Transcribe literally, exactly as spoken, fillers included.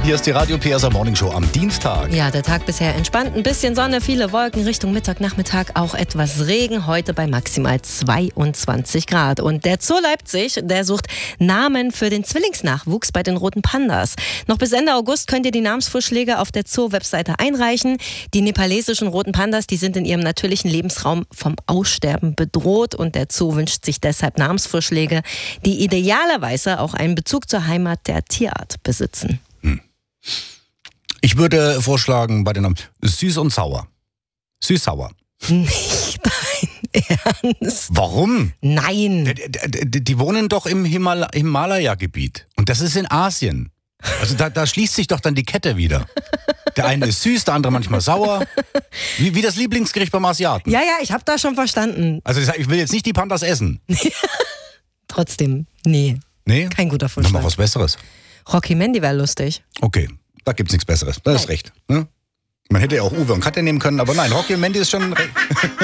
Hier ist die Radio P S A Morning Show am Dienstag. Ja, der Tag bisher entspannt. Ein bisschen Sonne, viele Wolken, Richtung Mittag, Nachmittag auch etwas Regen. Heute bei maximal zweiundzwanzig Grad. Und der Zoo Leipzig, der sucht Namen für den Zwillingsnachwuchs bei den roten Pandas. Noch bis Ende August könnt ihr die Namensvorschläge auf der Zoo-Webseite einreichen. Die nepalesischen roten Pandas, die sind in ihrem natürlichen Lebensraum vom Aussterben bedroht. Und der Zoo wünscht sich deshalb Namensvorschläge, die idealerweise auch einen Bezug zur Heimat der Tierart besitzen. Hm. Ich würde vorschlagen bei den Namen süß und sauer. Süß-sauer. Nicht dein Ernst? Warum? Nein. Die, die, die wohnen doch im Himal- Himalaya-Gebiet. Und das ist in Asien. Also da, da schließt sich doch dann die Kette wieder. Der eine ist süß, der andere manchmal sauer. Wie, wie das Lieblingsgericht beim Asiaten. Ja, ja, ich habe das schon verstanden. Also ich will jetzt nicht die Pandas essen. Trotzdem, nee. Nee? Kein guter Mach Vorschlag. mal was Besseres. Rocky Mandy wäre lustig. Okay, da gibt's nichts Besseres. Da ist recht. Ne? Man hätte ja auch Uwe und Katja nehmen können, aber nein, Rocky und Mandy ist schon...